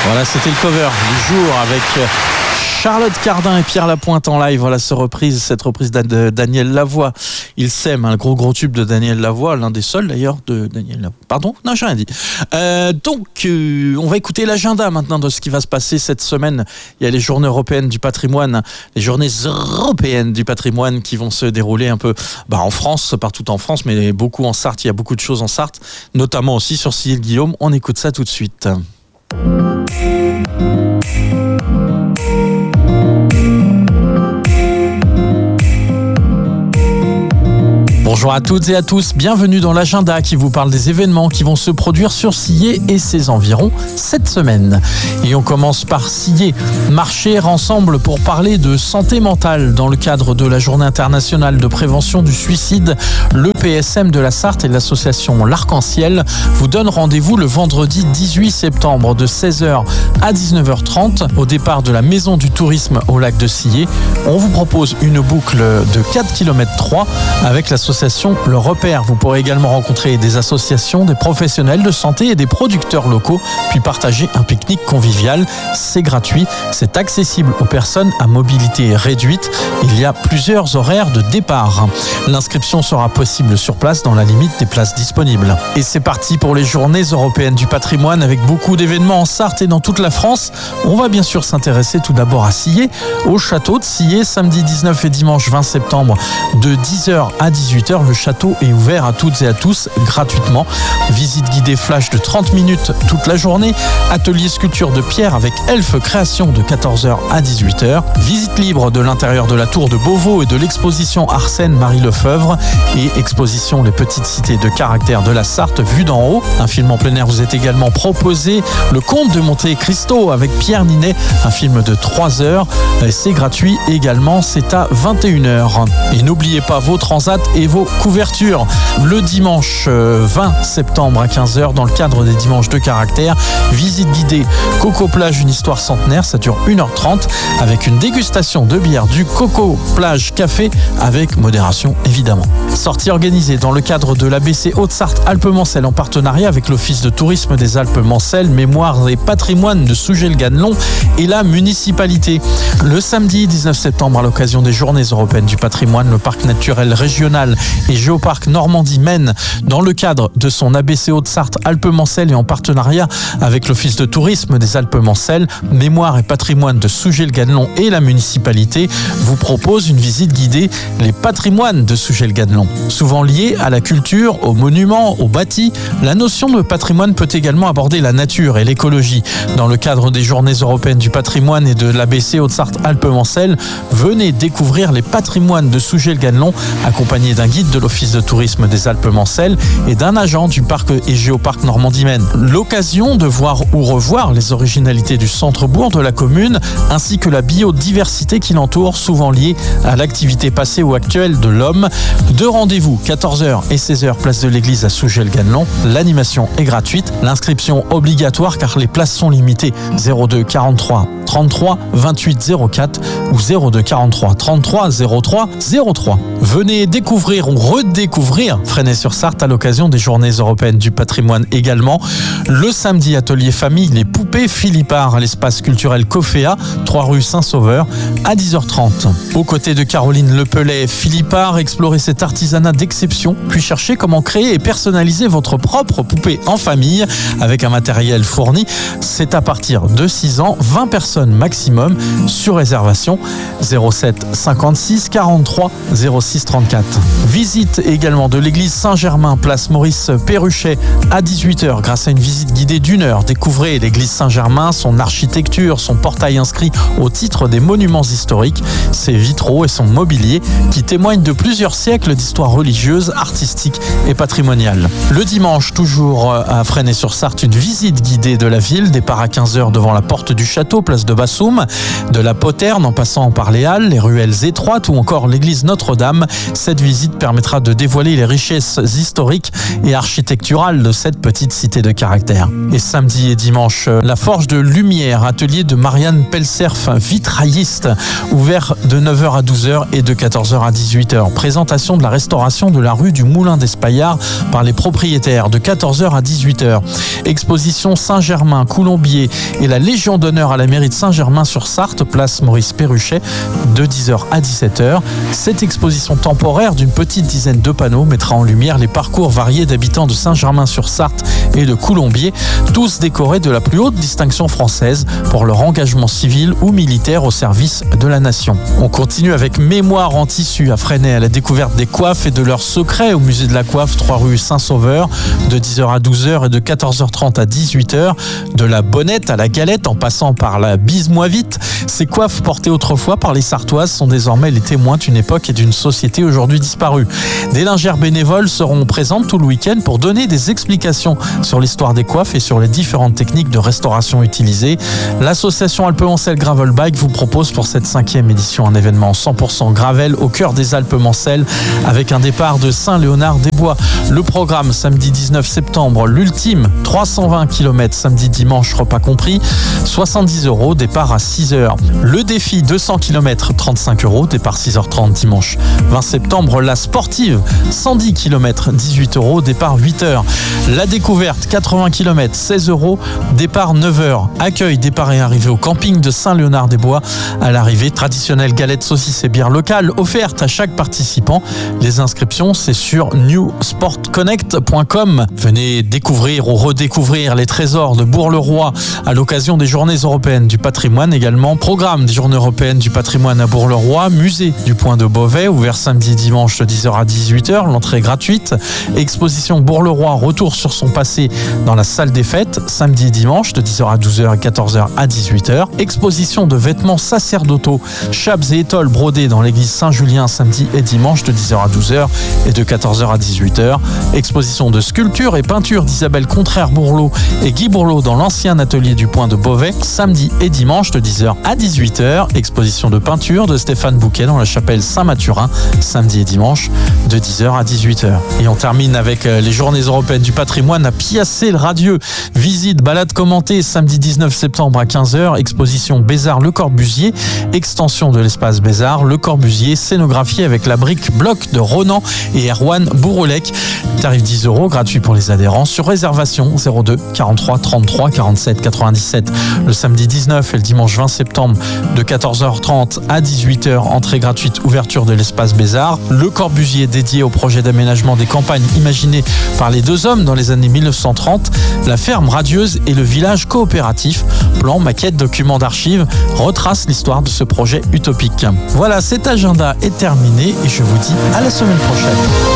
Voilà, c'était le cover du jour avec Charlotte Cardin et Pierre Lapointe en live. Voilà cette reprise de Daniel Lavoie. Il s'aime, un gros tube de Daniel Lavoie, l'un des seuls d'ailleurs de Daniel Lavoie. Pardon ? Non, j'ai rien dit. On va écouter l'agenda maintenant de ce qui va se passer cette semaine. Il y a les journées européennes du patrimoine, les journées européennes du patrimoine qui vont se dérouler un peu en France, partout en France, mais beaucoup en Sarthe. Il y a beaucoup de choses en Sarthe, notamment aussi sur Sillé-le-Guillaume. On écoute ça tout de suite. Bonjour à toutes et à tous, bienvenue dans l'agenda qui vous parle des événements qui vont se produire sur Sillé et ses environs cette semaine. Et on commence par Sillé, marcher ensemble pour parler de santé mentale dans le cadre de la Journée internationale de prévention du suicide. Le PSM de la Sarthe et l'association L'Arc-en-Ciel vous donnent rendez-vous le vendredi 18 septembre de 16h à 19h30 au départ de la Maison du Tourisme au lac de Sillé. On vous propose une boucle de 4 km 3 avec l'association Le Repère. Vous pourrez également rencontrer des associations, des professionnels de santé et des producteurs locaux, puis partager un pique-nique convivial. C'est gratuit, c'est accessible aux personnes à mobilité réduite. Il y a plusieurs horaires de départ. L'inscription sera possible sur place dans la limite des places disponibles. Et c'est parti pour les journées européennes du patrimoine avec beaucoup d'événements en Sarthe et dans toute la France. On va bien sûr s'intéresser tout d'abord à Sillé, au château de Sillé, samedi 19 et dimanche 20 septembre de 10h à 18h. Le château est ouvert à toutes et à tous gratuitement. Visite guidée flash de 30 minutes toute la journée. Atelier sculpture de pierre avec Elfe Création de 14h à 18h. Visite libre de l'intérieur de la tour de Beauvau et de l'exposition Arsène Marie Lefebvre. Et exposition Les Petites Cités de Caractère de la Sarthe vue d'en haut. Un film en plein air vous est également proposé. Le Comte de Monte Cristo avec Pierre Ninet. Un film de 3 heures. C'est gratuit également. C'est à 21h. Et n'oubliez pas vos transats et vos couvertures. Le dimanche 20 septembre à 15h dans le cadre des dimanches de caractère, visite guidée Coco Plage, une histoire centenaire, ça dure 1h30 avec une dégustation de bière du Coco Plage Café avec modération évidemment. Sortie organisée dans le cadre de l'ABC Haute-Sarthe Alpes-Mancelles en partenariat avec l'Office de tourisme des Alpes-Mancelles, Mémoire et Patrimoine de Sougé-le-Ganelon et la municipalité. Le samedi 19 septembre à l'occasion des Journées européennes du patrimoine, le parc naturel régional et Géoparc Normandie-Maine, dans le cadre de son ABC Haute-Sarthe Alpes-Mancelles et en partenariat avec l'Office de tourisme des Alpes-Mancelles, Mémoire et Patrimoine de Sougé-le-Ganelon et la municipalité, vous propose une visite guidée Les patrimoines de Sougé-le-Ganelon. Souvent liés à la culture, aux monuments, aux bâtis, la notion de patrimoine peut également aborder la nature et l'écologie. Dans le cadre des Journées européennes du patrimoine et de l'ABC Haute-Sarthe Alpes-Mancelles, venez découvrir les patrimoines de Sougé-le-Ganelon, accompagné d'un guide de l'Office de tourisme des Alpes-Mancelles et d'un agent du parc et Géoparc Normandie-Maine. L'occasion de voir ou revoir les originalités du centre-bourg de la commune ainsi que la biodiversité qui l'entoure, souvent liée à l'activité passée ou actuelle de l'homme. Deux rendez-vous, 14h et 16h, place de l'église à Sougé-le-Ganelon. L'animation est gratuite, l'inscription obligatoire car les places sont limitées. 02 43 33 28 04 ou 02 43 33 03 03. Venez découvrir ou redécouvrir Fresnay-sur-Sarthe à l'occasion des Journées européennes du patrimoine également. Le samedi, atelier famille Les Poupées Philippard à l'espace culturel Coféa, 3 rue Saint-Sauveur à 10h30. Aux côtés de Caroline Lepellet Philippard, explorez cet artisanat d'exception, puis cherchez comment créer et personnaliser votre propre poupée en famille avec un matériel fourni. C'est à partir de 6 ans, 20 personnes maximum sur réservation. 07 56 43 06 34. Visite également de l'église Saint-Germain, place Maurice Perruchet à 18h grâce à une visite guidée d'1 heure. Découvrez l'église Saint-Germain, son architecture, son portail inscrit au titre des monuments historiques, ses vitraux et son mobilier qui témoignent de plusieurs siècles d'histoire religieuse, artistique et patrimoniale. Le dimanche, toujours à Fresnay-sur-Sarthe, une visite guidée de la ville, départ à 15h devant la porte du château, place de Bassoum, de la Poterne en passant par les Halles, les ruelles étroites ou encore l'église Notre-Dame. Cette visite permettra de dévoiler les richesses historiques et architecturales de cette petite cité de caractère. Et samedi et dimanche, la Forge de Lumière, atelier de Marianne Pelserf, vitrailliste, ouvert de 9h à 12h et de 14h à 18h. Présentation de la restauration de la rue du Moulin d'Espaillard par les propriétaires de 14h à 18h. Exposition Saint-Germain, Coulombier et la Légion d'honneur à la mairie de Saint-Germain-sur-Sarthe, place Maurice Perruchet, de 10h à 17h. Cette exposition temporaire d'une petite dizaine de panneaux mettra en lumière les parcours variés d'habitants de Saint-Germain-sur-Sarthe et de Coulombier, tous décorés de la plus haute distinction française pour leur engagement civil ou militaire au service de la nation. On continue avec Mémoire en tissu à Fresnay, à la découverte des coiffes et de leurs secrets au musée de la coiffe, 3 rue Saint-Sauveur, de 10h à 12h et de 14h30 à 18h. De la bonnette à la galette en passant par la bise-moi vite, ces coiffes portées autrefois par les Sartoises sont désormais les témoins d'une époque et d'une société aujourd'hui disparue. Des lingères bénévoles seront présentes tout le week-end pour donner des explications sur l'histoire des coiffes et sur les différentes techniques de restauration utilisées. L'association Alpes-Mancelles Gravelbike vous propose pour cette 5e édition un événement 100% gravel au cœur des Alpes-Mancelles avec un départ de Saint-Léonard-des-Bois. Le programme samedi 19 septembre, l'ultime 320 km samedi dimanche repas compris, 70 €, départ à 6h. Le défi 200 km, 35 €, départ 6h30 dimanche 20 septembre. La sportive 110 km, 18 €, départ 8h. La découverte 80 km, 16 €, départ 9h. Accueil, départ et arrivée au camping de Saint-Léonard-des-Bois. À l'arrivée, traditionnelle galette, saucisse et bière locale offerte à chaque participant. Les inscriptions, c'est sur newsportconnect.com. Venez découvrir ou redécouvrir les trésors de Bourg-le-Roi à l'occasion des Journées européennes du patrimoine également. Programme des Journées européennes du patrimoine à Bourg-le-Roi, musée du Point de Beauvais, ouvert samedi et dimanche de 10h à 18h, l'entrée est gratuite. Exposition Bourg-le-Roi, retour sur son passé dans la salle des fêtes, samedi et dimanche de 10h à 12h et 14h à 18h. Exposition de vêtements sacerdotaux, chapes et étoles brodés dans l'église Saint-Julien, samedi et dimanche de 10h à 12h et de 14h à 18h. Exposition de sculpture et peinture d'Isabelle Contraire-Bourlot et Guy Bourlot dans l'ancien atelier du Point de Beauvais, samedi et dimanche de 10h à 18h. Exposition de peinture de Stéphane Bouquet dans la chapelle Saint-Mathurin, samedi et dimanche de 10h à 18h. Et on termine avec les Journées européennes du patrimoine à Piacé-le-Radieux. Visite, balade commentée, samedi 19 septembre à 15h. Exposition Bézard Le Corbusier, extension de l'espace Bézard Le Corbusier, scénographie avec la brique bloc de Ronan et Erwan Bourolec. Tarif 10 €, gratuit pour les adhérents, sur réservation 02 43 33 47 97. Le samedi 19 et le dimanche 20 septembre de 14h30 à 18h, entrée gratuite, ouverture de l'espace Bézard. Le Corbusier dédié au projet d'aménagement des campagnes imaginé par les deux hommes dans les années 1930, la ferme radieuse et le village coopératif. Plan, maquette, document d'archives retrace l'histoire de ce projet utopique. Voilà, cet agenda est terminé et je vous dis à la semaine prochaine.